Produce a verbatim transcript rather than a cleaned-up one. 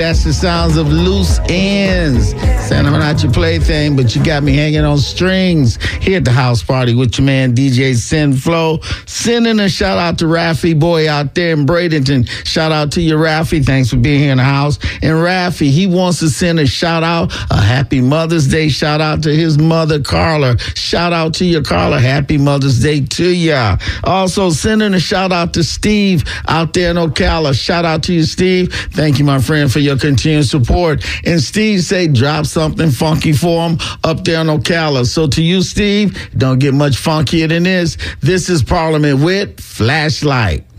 That's the sounds of Loose Ends. Saying I'm not your plaything, but you got me hanging on strings here at the house party with your man D J Sin Flow. Sending a shout out to Rafi Boy out there in Bradenton. Shout out to you, Rafi. Thanks for being here in the house. And Rafi, he wants to send a shout out, a happy Mother's Day shout out to his mother, Carla. Shout out to you, Carla. Happy Mother's Day to ya. Also sending a shout out to Steve out there in Ocala. Shout out to you, Steve. Thank you, my friend, for your continued support. And Steve say drop something funky for him up there in Ocala. So to you, Steve, don't get much funkier than this. This is Parliament with Flashlight.